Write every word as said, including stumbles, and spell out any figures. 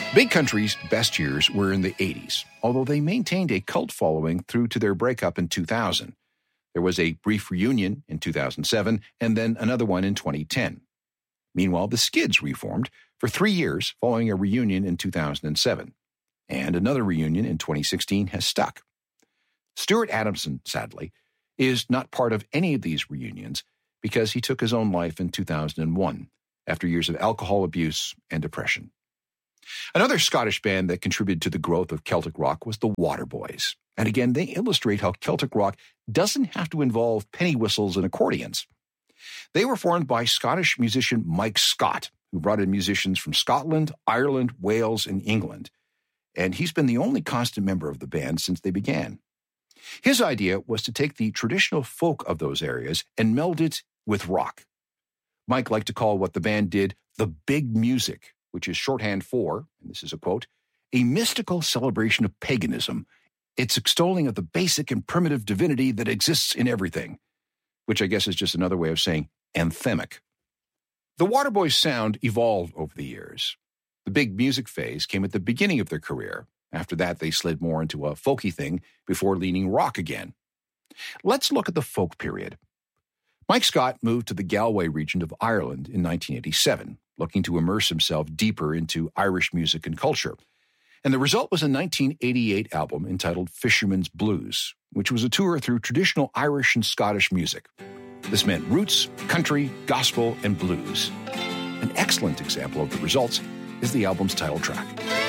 Big Country's best years were in the eighties, although they maintained a cult following through to their breakup in two thousand. There was a brief reunion in two thousand seven and then another one in twenty ten. Meanwhile, the Skids reformed for three years following a reunion in two thousand seven, and another reunion in twenty sixteen has stuck. Stuart Adamson, sadly, is not part of any of these reunions because he took his own life in two thousand one after years of alcohol abuse and depression. Another Scottish band that contributed to the growth of Celtic rock was the Waterboys. And again, they illustrate how Celtic rock doesn't have to involve penny whistles and accordions. They were formed by Scottish musician Mike Scott, who brought in musicians from Scotland, Ireland, Wales, and England. And he's been the only constant member of the band since they began. His idea was to take the traditional folk of those areas and meld it with rock. Mike liked to call what the band did the big music, which is shorthand for, and this is a quote, a mystical celebration of paganism, its extolling of the basic and primitive divinity that exists in everything, which I guess is just another way of saying anthemic. The Waterboys' sound evolved over the years. The big music phase came at the beginning of their career. After that, they slid more into a folky thing before leaning rock again. Let's look at the folk period. Mike Scott moved to the Galway region of Ireland in nineteen eighty-seven, looking to immerse himself deeper into Irish music and culture. And the result was a nineteen eighty-eight album entitled Fisherman's Blues, which was a tour through traditional Irish and Scottish music. This meant roots, country, gospel, and blues. An excellent example of the results is the album's title track.